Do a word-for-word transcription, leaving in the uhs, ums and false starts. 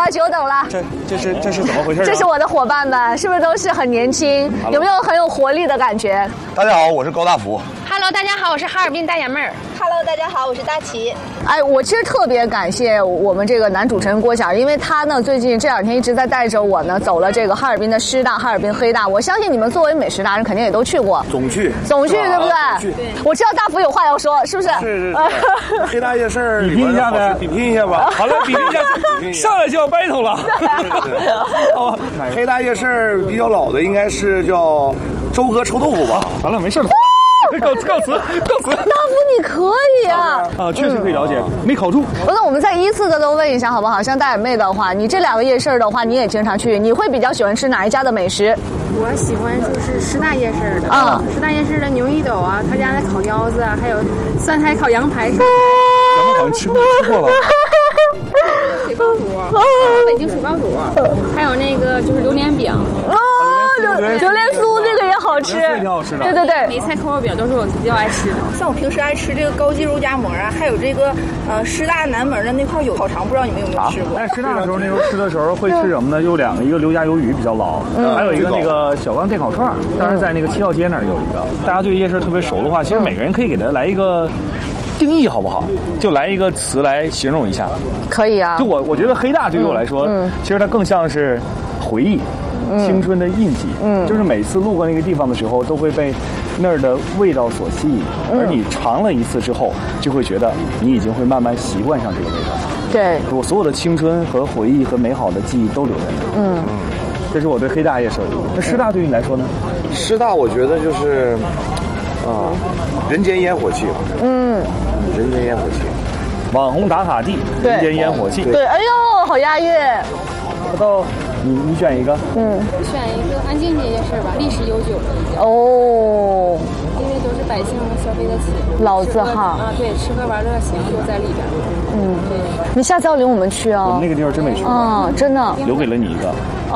了，久等了。 这这是这是怎么回事？ 这是我的伙伴们，是不是都是很年轻？有没有很有活力的感觉？ 大家好，我是高大福。 Hello， 大家好，我是哈尔滨大爷妹儿。 Hello， 大家好，我是大齐。 哎，我其实特别感谢我们这个男主持人郭晓，因为他呢最近这两天一直在带着我呢走了这个哈尔滨的师大、哈尔滨黑大。我相信你们作为美食达人，肯定也都去过。 总去， 总去，对不对？对。我知道大福有话要说，是不是？ 是是是。黑大夜市比拼一下呗，比拼一下吧。好了，比拼一下，上来就要 battle 了。哦，黑大夜市比较老的应该是叫周哥臭豆腐吧？完了，没事了。告辞告辞告辞！ 大福你可以啊！ 啊，确实可以了解，没考住。 那我们再依次的都问一下好不好？像大眼妹的话，你这两个夜市的话，你也经常去，你会比较喜欢吃哪一家的美食？ 我喜欢就是师大夜市的啊，师大夜市的牛一斗啊，他家的烤腰子啊，还有三台烤羊排。 咱们好像吃过吃过了。 水爆肚，北京水爆肚，还有那个就是榴莲饼。 哦，榴榴莲酥这个也好吃， 挺好吃的。 对对对， 梅菜扣肉饼都是我比较爱吃的。 像我平时爱吃这个高筋肉夹馍啊，还有这个呃师大南门的那块有烤肠，不知道你们有没有吃过？ 在师大的时候，那时候吃的时候会吃什么呢？有两个，一个刘家鱿鱼比较老，还有一个那个小刚电烤串，当然在那个七号街那儿有一个。大家对夜市特别熟的话，其实每个人可以给它来一个定义，好不好？就来一个词来形容一下。 可以啊。 就我我觉得黑大对于我来说，嗯，其实它更像是回忆。青春的印记，嗯，就是每次路过那个地方的时候，都会被那儿的味道所吸引，而你尝了一次之后，就会觉得你已经会慢慢习惯上这个味道。 对， 我所有的青春和回忆和美好的记忆都留在那儿。嗯嗯，这是我对黑大夜市的。那师大对于你来说呢？ 师大我觉得就是啊，人间烟火气。嗯，人间烟火气， 网红打卡地，人间烟火气。 对，哎呦，好押韵。 到你你选一个， 嗯，选一个安静街夜市吧，历史悠久的一家。 哦， 因为都是百姓消费得起， 老字号啊，对，吃喝玩乐行都在里边。嗯，对。 你下次要领我们去啊！ 我们那个地方真没去过， 啊，真的留给了你一个。